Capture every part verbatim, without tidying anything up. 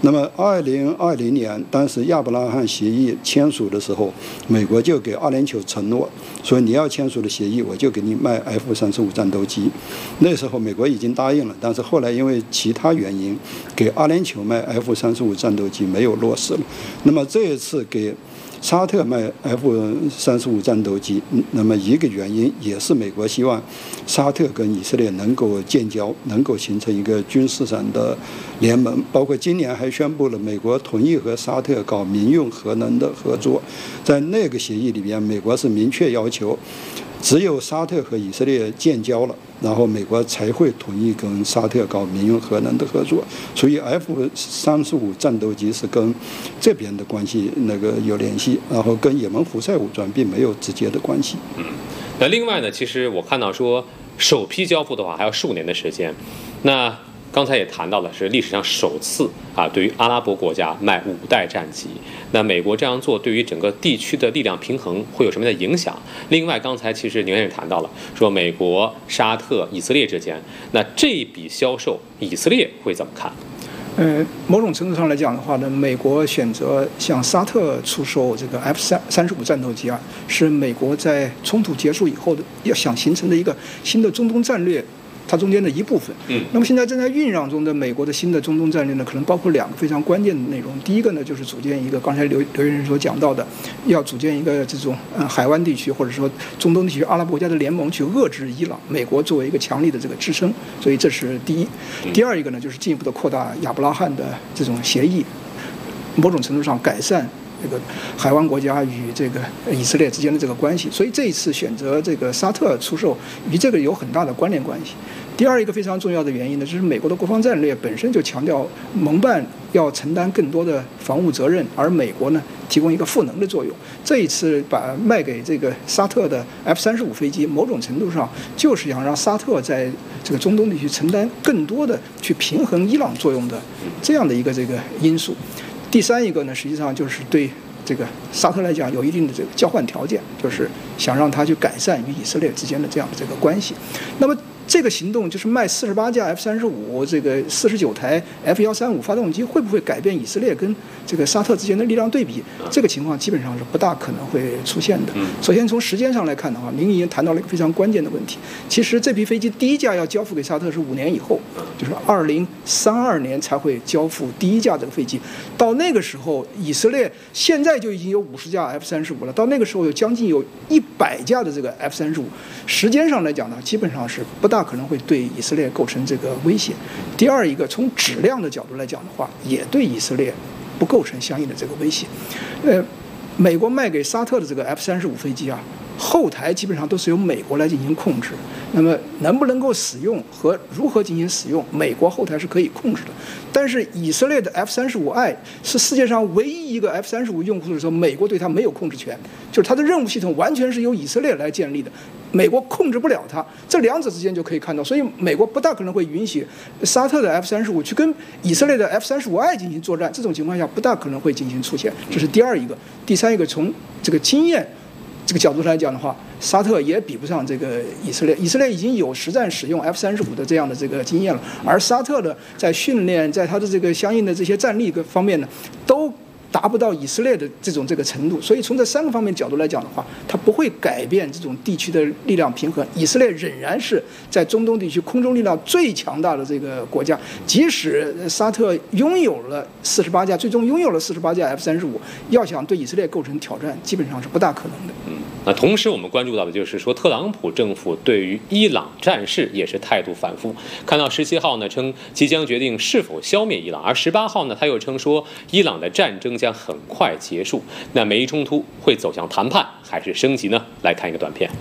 那么二零二零年，当时亚伯拉罕协议签署的时候，美国就给阿联酋承诺说，你要签署的协议，我就给你卖 F 三十五战斗机。那时候美国已经答应了，但是后来因为其他原因，给阿联酋卖 F 三十五战斗机没有落实了。那么这一次给沙特卖 F 三十五战斗机，那么一个原因也是美国希望沙特跟以色列能够建交，能够形成一个军事上的联盟。包括今年还宣布了美国同意和沙特搞民用核能的合作，在那个协议里边，美国是明确要求，只有沙特和以色列建交了，然后美国才会同意跟沙特搞民用核能的合作。所以 F 三十五战斗机是跟这边的关系那个有联系，然后跟也门胡塞武装并没有直接的关系。 嗯，那另外呢，其实我看到说首批交付的话还要数年的时间，那刚才也谈到了是历史上首次啊，对于阿拉伯国家卖五代战机。那美国这样做对于整个地区的力量平衡会有什么样的影响？另外，刚才其实您也谈到了，说美国、沙特、以色列之间，那这一笔销售，以色列会怎么看？ 呃，某种程度上来讲的话呢，美国选择向沙特出售这个 F 三三十五战斗机啊，是美国在冲突结束以后的要想形成的一个新的中东战略。它中间的一部分。嗯，那么现在正在酝酿中的美国的新的中东战略呢，可能包括两个非常关键的内容。第一个呢，就是组建一个刚才刘刘先生所讲到的，要组建一个这种呃海湾地区或者说中东地区阿拉伯国家的联盟，去遏制伊朗。美国作为一个强力的这个支撑，所以这是第一。第二一个呢，就是进一步的扩大亚伯拉罕的这种协议，某种程度上改善这个海湾国家与这个以色列之间的这个关系。所以这一次选择这个沙特出售，与这个有很大的关联关系。第二一个非常重要的原因呢，就是美国的国防战略本身就强调盟办要承担更多的防务责任，而美国呢提供一个赋能的作用。这一次把卖给这个沙特的 F 三十五飞机，某种程度上就是想让沙特在这个中东地区承担更多的去平衡伊朗作用的这样的一个这个因素。第三一个呢，实际上就是对这个沙特来讲有一定的这个交换条件，就是想让他去改善与以色列之间的这样的这个关系。那么这个行动就是卖四十八架 F 三十五，这个四十九台 F 一三五发动机，会不会改变以色列跟这个沙特之间的力量对比？这个情况基本上是不大可能会出现的。首先从时间上来看的话，您已经谈到了一个非常关键的问题。其实这批飞机第一架要交付给沙特是五年以后，就是二零三二年才会交付第一架这个飞机。到那个时候，以色列现在就已经有五十架 F 三十五了，到那个时候有将近有一百架的这个 F 三十五。时间上来讲呢，基本上是不大可能会对以色列构成这个威胁。第二一个，从质量的角度来讲的话，也对以色列不构成相应的这个威胁。呃，美国卖给沙特的这个 F 三十五飞机啊，后台基本上都是由美国来进行控制。那么能不能够使用和如何进行使用，美国后台是可以控制的。但是以色列的 F 三十五 I 是世界上唯一一个 F 三十五用户的时候，美国对它没有控制权，就是它的任务系统完全是由以色列来建立的，美国控制不了它。这两者之间就可以看到，所以美国不大可能会允许沙特的 F 三十五去跟以色列的 F 三十五 I 进行作战，这种情况下不大可能会进行出现。这是第二一个。第三一个，从这个经验这个角度来讲的话，沙特也比不上这个以色列。以色列已经有实战使用 F 三十五的这样的这个经验了，而沙特的在训练，在它的这个相应的这些战力各方面呢，都达不到以色列的这种这个程度。所以从这三个方面角度来讲的话，它不会改变这种地区的力量平衡。以色列仍然是在中东地区空中力量最强大的这个国家，即使沙特拥有了四十八架，最终拥有了四十八架 F 三十五，要想对以色列构成挑战，基本上是不大可能的。 嗯，那同时我们关注到的就是说，特朗普政府对于伊朗战事也是态度反复。看到十七号呢称即将决定是否消灭伊朗，而十八号呢他又称说伊朗的战争将很快结束。那美伊冲突会走向谈判还是升级呢？来看一个短片。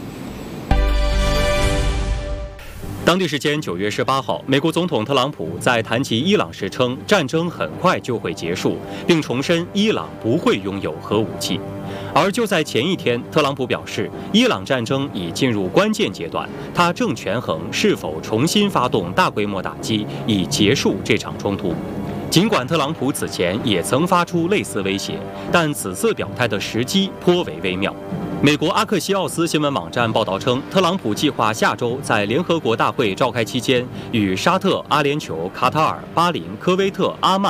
当地时间九月十八号，美国总统特朗普在谈及伊朗时称，战争很快就会结束，并重申伊朗不会拥有核武器。而就在前一天，特朗普表示，伊朗战争已进入关键阶段，他正权衡是否重新发动大规模打击，以结束这场冲突。尽管特朗普此前也曾发出类似威胁，但此次表态的时机颇为微妙。美国阿克西奥斯新闻网站报道称，特朗普计划下周在联合国大会召开期间，与沙特、阿联酋、卡塔尔、巴林、科威特、阿曼